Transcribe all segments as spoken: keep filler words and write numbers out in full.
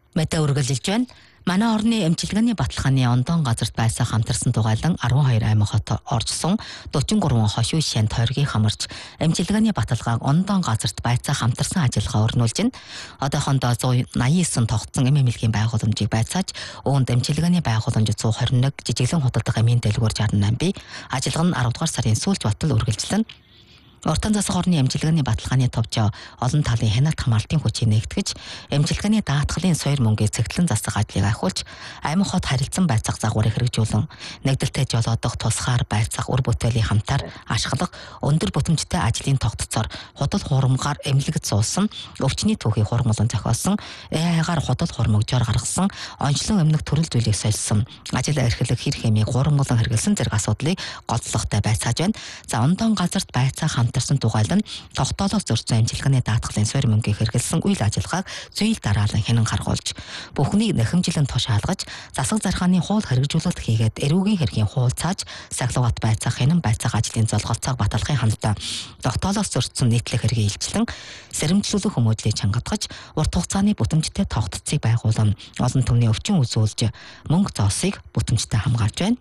Мэдээ үргэлжилж байна. Манай орны эмчилгээний баталгааны ондон газарт байсан хамтарсан дугайлан арван хоёр аймаг хот оржсон дөрвөн гурван хошуу шант тойргийг хамарч эмчилгээний баталгааг ондон газарт байцаа хамтарсан ажиллагаа өрнүүлж байна. Одоохондоо зуун наян девять тогтсон эм эмнэлгийн байгууламжийг байцааж өөнд эмчилгээний байгууламж зуун двадцать нэг жижиглэн худалдах эмийн дэлгүүр шестьдесят восемь бий. Ажиллагаа нь аравдугаар сарын сүүлч батал үргэлжлэн. Уртан засаг орны эмчилгээний баталгааны товчоо олон талын хяналт хамгаалтын хүчийг нэгтгэж эмчилгээний даатгалын соёр мөнгийг цэгтлэн засах ажлыг ахиулж аймаг хот харилцан байцаах загварыг хэрэгжүүлэн нэгдэлтэй жолоодох тусгаар байцаах үр бүтээлийн хамтаар ашиглах өндөр бүтэмжтэй ажлын тогтцоор худал хуурмгаар эмнэлэгт суулсан өвчний түүхийг хурмуулан зохиосон ээгаар худал хурмөгжоор гаргасан онцлон эмнэлэг төрөл зүйлийг сольсон ажил эрхлэх хэр хэмээг хурмуулан хэрэгэлсэн зэрэг асуудлыг голдлоготой байцааж байна. За ондон газарт байцаах хамтарсан дугайлан тогтоолоос зөрчсөн эмчилгээний даатгалын суурь мөнгийг хэрэгэлсэн үйл ажиллагааг зүйл дараалан хянан харгуулж бүхнийг нэхэмжилэн туш хаалгаж засаг зархааны хуул хэрэгжүүлэлт хийгээд эрүүгийн хэргийн хуул цааж сахилгат байцаах хянан байцаах ажлын золгоцоог баталгын хандлаа тогтоолоос зөрчсөн нийтлэг хэргийг илчлэн сэрэмжлүүлэх хүмүүжлийг чангатгаж урт хугацааны бүтэмжтэй тогтцыг байгуулан олон түмний өвчин үзүүлж мөнгө зоосыг бүтэмжтэй хамгаалж байна.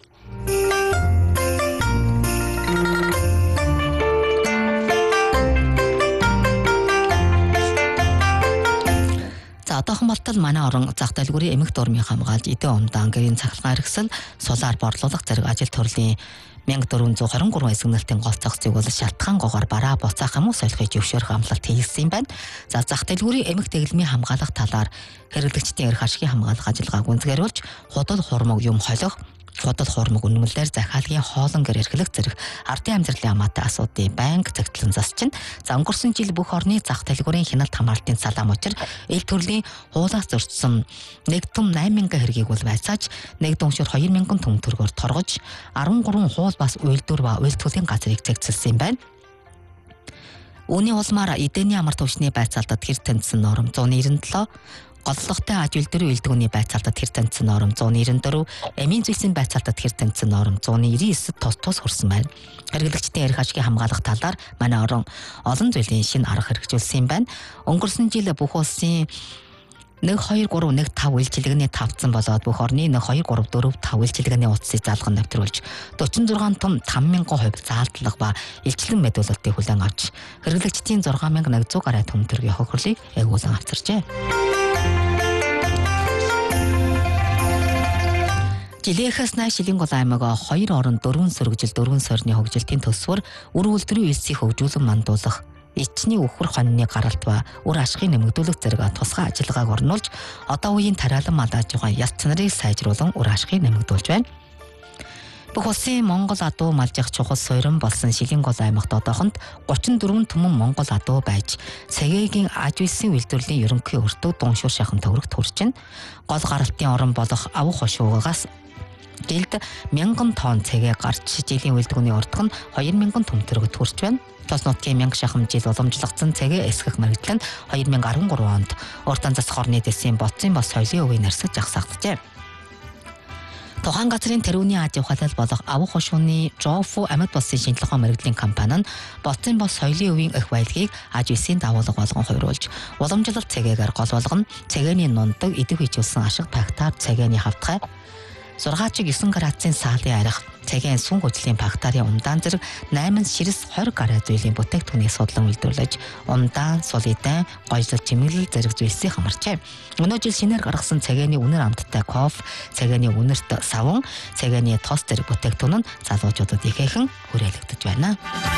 За одоохон болтол манай орон зах дэлгүүрийн эмх дурмыг хамгаалж эдэн умдаан гэрийн цахилгаан хэрэгсэл сулаар борлуулах зэрэг ажил төрлийн мянга дөрвөн зуун хорин гурван эсгэнэлтийн голцох зөвлөл шалтгаангүйгээр бараа буцаах юм уу солихыг зөвшөөрөх амлалт хийсэн юм байна. За зах дэлгүүрийн эмх дэглэмийн хамгаалах талаар хэрэглэгчдийн эрх ашигын хамгаалах ажиллагааг үндэслүүлж худал хурмог юм холих худал хуурмаг үнэмлэлээр захиалгын хоолон гэр эрхлэх зэрэг ардын амьдралын хамаатай асуудыг байнга цэгтлэн засч байна. За өнгөрсөн жил бүх орны зах дэлгүүрийн хяналт хамгаалтын салаам учир ил төрлийн хуулаас зөрчсөн нэг том восемь мянган хэргийг бол байцааж нэг дүншөр two мянган түмэн төгрөгөөр торгож арван гурван хуул бас үйлдвэр ба үйлдвэрлэлийн газрыг цэгцэлсэн юм байна. Үүний улмаар эдэний амар төвчний байцаалтад хэр тэнцсэн норм one ninety-seven голлогтой аж үйлдвэрийн үйлдвэрийн байцаалтад хэр тэнцсэн норм one ninety-four, эмийн зүйлсийн байцаалтад хэр тэнцсэн норм one ninety-nine тус тус хүрсэн байна. Хэрэглэгчдийн эрх ашигын хамгаалах талаар манай орон олон зүйлийн шинэ арга хэрэгжүүлсэн юм байна. Өнгөрсөн жил бүх улсын нэг two three one five үйлчилгээний тавцсан болоод бүх орны нэг two three four five үйлчилгээний утсыг залган навтруулж forty-six том five мянган хувь заалтлага ба илчлэн мэдүүлэлтийг хүлээн авч хэрэглэгчдийн six thousand one hundred гаруй түмэн төгрөгийн хохирлыг эгүүлэн авчирчээ. Жилийнхээс нааш Шилэн гол аймаг хоёр орон дөрвөн сөргөжил дөрвөн сорны хөгжилтийн төсвөр үр үйлдвэрийн үйлсийг хөгжүүлэн мандуулах эцний өвхөр хоньны гаралт ба үр ашигын нэмэгдүүлэх зэрэг тусгай ажиллагааг орнуулж одоо үеийн тариалан мал аж ахуйн яс цанарыг сайжруулан үр ашигыг нэмэгдүүлж байна. Бүх улсын Монгол адуу малжих чухал суурин болсон Шилэн гол аймагт одоохонд thirty-four түмэн Монгол адуу байж цэгээгийн аж үйлсийн үйлдвэрлэлийн ерөнхий өртөг дуншуур шахан төгрөгт хүрч байна. Гол гаралтын орон болох авах хошуугаас жилд мянган тонн цэгээ гарч жилийн үйлдвэрийн уртх нь two мянган түмэн төгрөгт хүрч байна. Тос нутгийн мянга шахам жил уламжлагдсан цэгээ эсгэх мэргэжил нь twenty thirteen онд уртан засаг орны дэсийн боцын бос соёлын өвийг нарсаж жагсаагдажээ. Тухайн газрын тэрүүний аж ахуйлал болох авах хошууны Жофу амьд болсон шинжилгээ мэргэжлийн компани нь боцын бос соёлын өвийн их баялагийг аж үйлсийн дагуулга болгон хувируулж уламжлалт цэгээгээр гол болгоно цэгээний нундаг идэв хийжүүлсэн ашиг пактаар цэгээний хавтгай six nine градусын саалын арих цэгийн сүн хөжлийн пактарын умдаан зэрэг eight ширс twenty гаруй зүйлийн бүтээгдэхүүнийг судлан үйлдвэрлэж умдаан, сулидан, гойжлол чимэглэл зэрэг зүйлсийг хамарчээ. Өнөө жил шинээр гаргасан цэгийн үнэр амттай кофе, цэгийн үнэрт савн, цэгийн тос зэрэг бүтээгдэхүүн нь залуучуудад ихээхэн хүрээлэгдэж байна.